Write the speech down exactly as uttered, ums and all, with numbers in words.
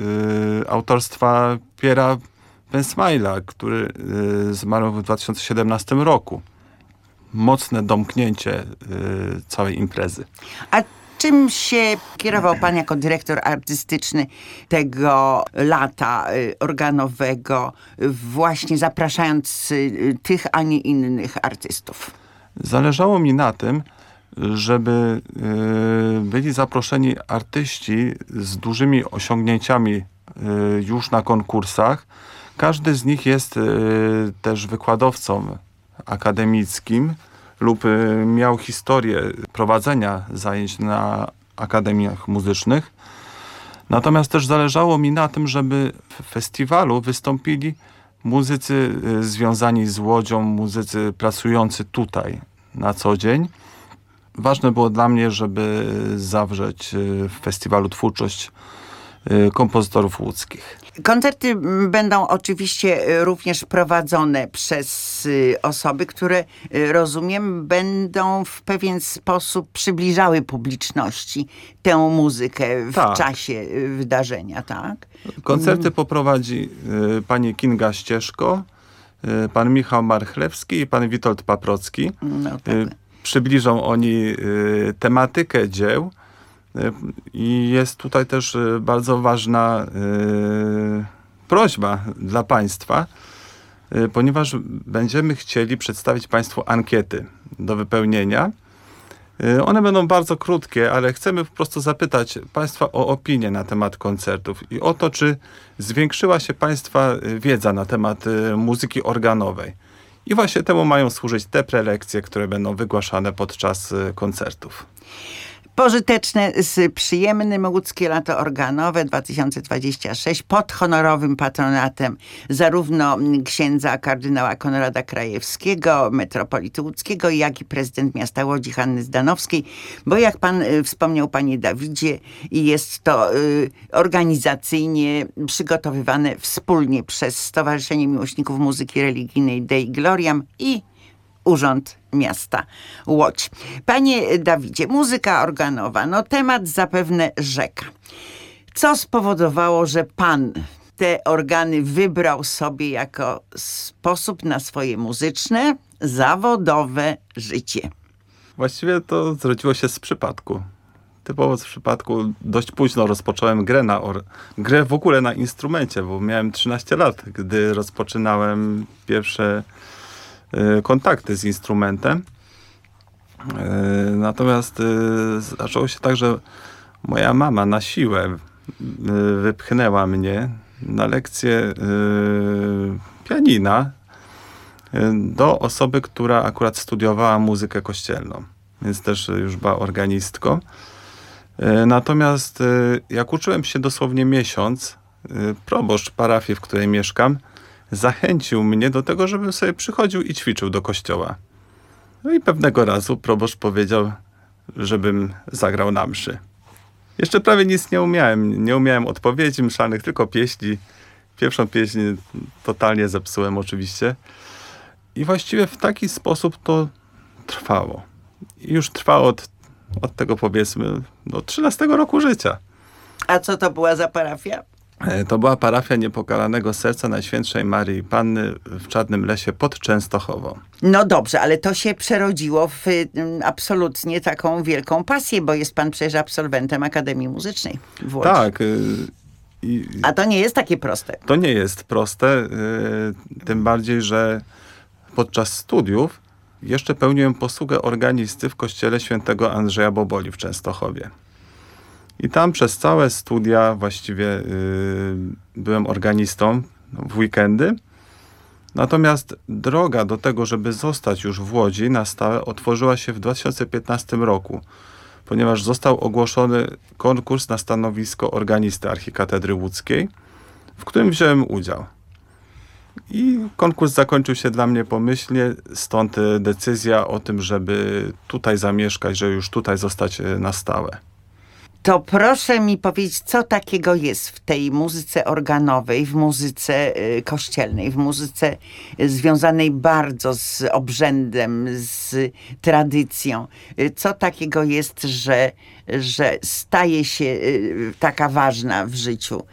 y, autorstwa Pierre'a Pensmaila, który y, zmarł w dwa tysiące siedemnastym roku. Mocne domknięcie y, całej imprezy. A czym się kierował pan jako dyrektor artystyczny tego lata y, organowego, właśnie zapraszając y, tych, a nie innych artystów? Zależało mi na tym, żeby y, byli zaproszeni artyści z dużymi osiągnięciami y, już na konkursach. Każdy z nich jest y, też wykładowcą akademickim lub y, miał historię prowadzenia zajęć na akademiach muzycznych. Natomiast też zależało mi na tym, żeby w festiwalu wystąpili muzycy y, związani z Łodzią, muzycy pracujący tutaj na co dzień. Ważne było dla mnie, żeby zawrzeć y, w festiwalu twórczość y, kompozytorów łódzkich. Koncerty będą oczywiście również prowadzone przez y, osoby, które, y, rozumiem, będą w pewien sposób przybliżały publiczności tę muzykę w Tak. czasie y, wydarzenia, tak? Koncerty poprowadzi y, pani Kinga Ścieżko, y, pan Michał Marchlewski i pan Witold Paprocki. No tak. Y, przybliżą oni y, tematykę dzieł. I jest tutaj też bardzo ważna y, prośba dla państwa, y, ponieważ będziemy chcieli przedstawić państwu ankiety do wypełnienia. Y, one będą bardzo krótkie, ale chcemy po prostu zapytać państwa o opinię na temat koncertów i o to, czy zwiększyła się państwa wiedza na temat y, muzyki organowej. I właśnie temu mają służyć te prelekcje, które będą wygłaszane podczas y, koncertów. Pożyteczne z przyjemnym łódzkie lato organowe dwa tysiące dwudziesty szósty pod honorowym patronatem zarówno księdza kardynała Konrada Krajewskiego, metropolity łódzkiego, jak i prezydent miasta Łodzi Hanny Zdanowskiej, bo jak pan y, wspomniał, panie Dawidzie, jest to y, organizacyjnie przygotowywane wspólnie przez Stowarzyszenie Miłośników Muzyki Religijnej Dei Gloriam i Urząd Miasta Łódź. Panie Dawidzie, muzyka organowa, no temat zapewne rzeka. Co spowodowało, że pan te organy wybrał sobie jako sposób na swoje muzyczne, zawodowe życie? Właściwie to zrodziło się z przypadku. Typowo z przypadku. Dość późno rozpocząłem grę, na or- grę w ogóle na instrumencie, bo miałem trzynaście lat, gdy rozpoczynałem pierwsze y, kontakty z instrumentem. Y, natomiast y, zaczęło się tak, że moja mama na siłę y, wypchnęła mnie na lekcję y, pianina y, do osoby, która akurat studiowała muzykę kościelną. Więc też już była organistką. Natomiast jak uczyłem się dosłownie miesiąc, proboszcz parafii, w której mieszkam, zachęcił mnie do tego, żebym sobie przychodził i ćwiczył do kościoła. No i pewnego razu proboszcz powiedział, żebym zagrał na mszy. Jeszcze prawie nic nie umiałem. Nie umiałem odpowiedzi mszalnych, tylko pieśni. Pierwszą pieśń totalnie zepsułem oczywiście. I właściwie w taki sposób to trwało. I już trwało od, od tego, powiedzmy, do trzynastego roku życia. A co to była za parafia? To była parafia Niepokalanego Serca Najświętszej Maryi Panny w Czarnym Lesie pod Częstochową. No dobrze, ale to się przerodziło w y, absolutnie taką wielką pasję, bo jest pan przecież absolwentem Akademii Muzycznej w Łodzi. Tak. Y, i, A to nie jest takie proste. To nie jest proste, y, tym bardziej, że podczas studiów jeszcze pełniłem posługę organisty w kościele świętego Andrzeja Boboli w Częstochowie. I tam przez całe studia właściwie yy, byłem organistą w weekendy. Natomiast droga do tego, żeby zostać już w Łodzi na stałe, otworzyła się w dwa tysiące piętnastym roku, ponieważ został ogłoszony konkurs na stanowisko organisty Archikatedry Łódzkiej, w którym wziąłem udział. I konkurs zakończył się dla mnie pomyślnie, stąd decyzja o tym, żeby tutaj zamieszkać, żeby już tutaj zostać na stałe. To proszę mi powiedzieć, co takiego jest w tej muzyce organowej, w muzyce y, kościelnej, w muzyce y, związanej bardzo z obrzędem, z tradycją. Y, co takiego jest, że, że staje się y, taka ważna w życiu